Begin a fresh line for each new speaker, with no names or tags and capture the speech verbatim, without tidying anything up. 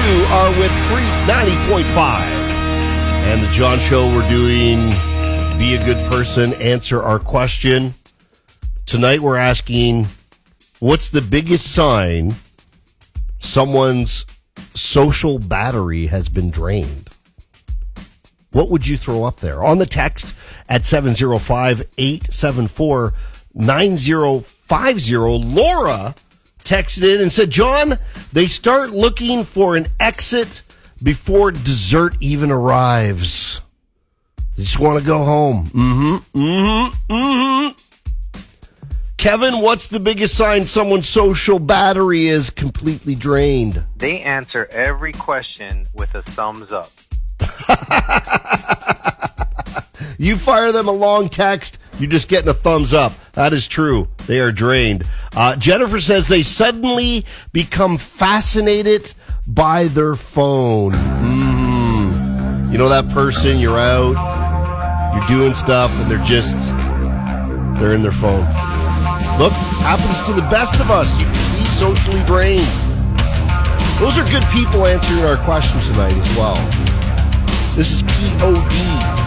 You are with Free ninety point five. And the John Show, we're doing Be a Good Person, Answer Our Question. Tonight we're asking, what's the biggest sign someone's social battery has been drained? What would you throw up there? On the text at seven zero five, eight seven four, nine zero five zero, Laura texted in and said, John, they start looking for an exit before dessert even arrives. They just want to go home. Mm-hmm, mm-hmm, mm-hmm. Kevin, what's the biggest sign someone's social battery is completely drained?
They answer every question with a thumbs up.
You fire them a long text, you're just getting a thumbs up. That is true. They are drained. Uh, Jennifer says they suddenly become fascinated by their phone. Mm. You know that person, you're out, you're doing stuff, and they're just, they're in their phone. Look, happens to the best of us. You can be socially drained. Those are good people answering our question tonight as well. This is P O D